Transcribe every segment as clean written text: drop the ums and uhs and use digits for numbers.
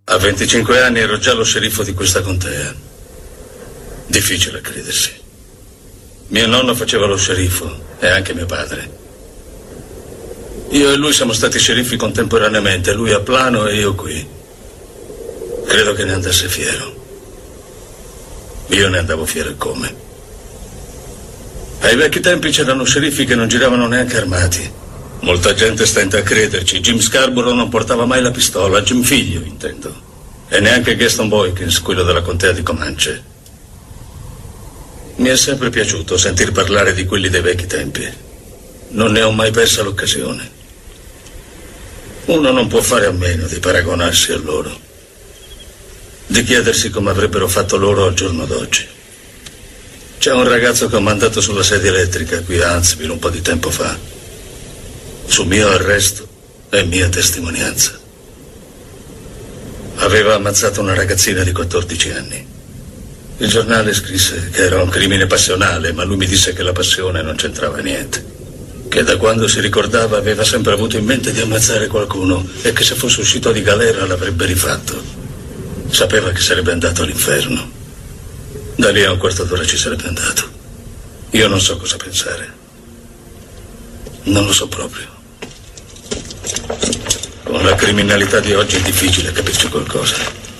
A 25 anni ero già lo sceriffo di questa contea. Difficile a credersi. Mio nonno faceva lo sceriffo e anche mio padre. Io e lui siamo stati sceriffi contemporaneamente, lui a Plano e io qui. Credo che ne andasse fiero. Io ne andavo fiero e come. Ai vecchi tempi c'erano sceriffi che non giravano neanche armati. Molta gente stenta a crederci. Jim Scarborough non portava mai la pistola, Jim figlio, intendo. E neanche Gaston Boykins, quello della contea di Comanche. Mi è sempre piaciuto sentir parlare di quelli dei vecchi tempi. Non ne ho mai persa l'occasione. Uno non può fare a meno di paragonarsi a loro, di chiedersi come avrebbero fatto loro al giorno d'oggi. C'è un ragazzo che ho mandato sulla sedia elettrica qui a Huntsville un po' di tempo fa, su mio arresto e mia testimonianza. Aveva ammazzato una ragazzina di 14 anni. Il giornale scrisse che era un crimine passionale, ma lui mi disse che la passione non c'entrava niente. Che da quando si ricordava aveva sempre avuto in mente di ammazzare qualcuno e che se fosse uscito di galera l'avrebbe rifatto. Sapeva che sarebbe andato all'inferno. Da lì a un quarto d'ora ci sarebbe andato. Io non so cosa pensare. Non lo so proprio. Con la criminalità di oggi è difficile capirci qualcosa.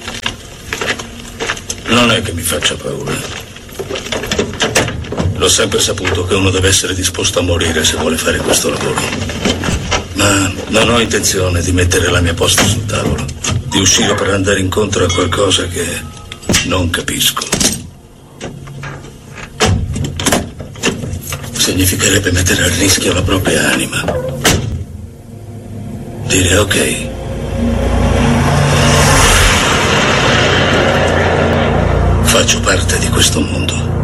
Non è che mi faccia paura. L'ho sempre saputo che uno deve essere disposto a morire se vuole fare questo lavoro. Ma non ho intenzione di mettere la mia posta sul tavolo, di uscire per andare incontro a qualcosa che non capisco. Significherebbe mettere a rischio la propria anima. Dire ok. Faccio parte di questo mondo.